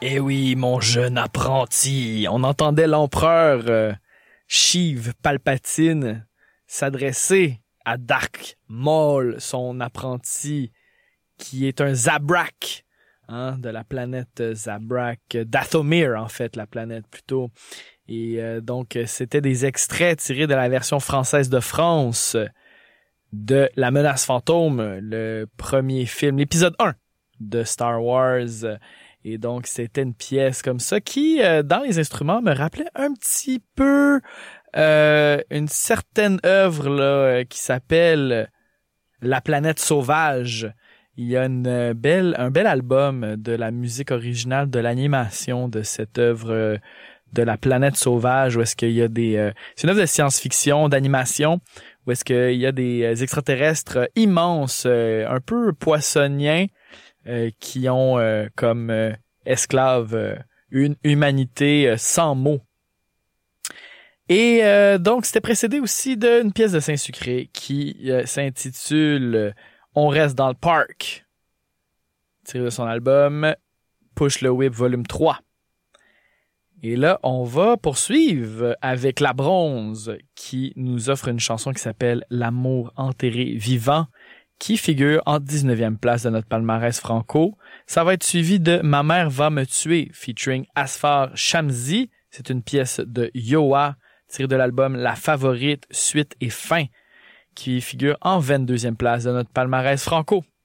Eh oui, mon jeune apprenti. On entendait l'empereur Sheev Palpatine s'adresser à Darth Maul, son apprenti, qui est un Zabrak, de la planète Zabrak, Dathomir en fait, la planète plutôt. Et donc, c'était des extraits tirés de la version française de France de La Menace Fantôme, le premier film, l'épisode 1 de Star Wars. Et donc, c'était une pièce comme ça qui, dans les instruments, me rappelait un petit peu une certaine œuvre là qui s'appelle La Planète Sauvage. Il y a un bel album de la musique originale de l'animation de cette œuvre de La Planète Sauvage, où est-ce qu'il y a c'est une œuvre de science-fiction, d'animation, où est-ce qu'il y a des extraterrestres immenses, un peu poissoniens, qui ont comme esclaves une humanité sans mots. Et donc, c'était précédé aussi d'une pièce de Saint-Sucré qui s'intitule On reste dans le parc, tiré de son album Push le Whip volume 3. Et là, on va poursuivre avec La Bronze qui nous offre une chanson qui s'appelle L'amour enterré vivant, qui figure en 19e place de notre palmarès franco. Ça va être suivi de Ma mère va me tuer, featuring Asfar Shamsi. C'est une pièce de Yoa, tirée de l'album La Favorite, Suite et Fin, qui figure en 22e place de notre palmarès franco.